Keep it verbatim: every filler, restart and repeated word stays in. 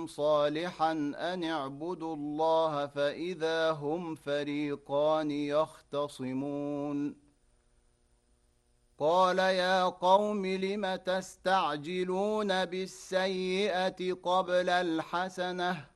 أخاهم صالحا أن اعبدوا الله فإذا هم فريقان يختصمون قال يا قوم لم تستعجلون بالسيئة قبل الحسنة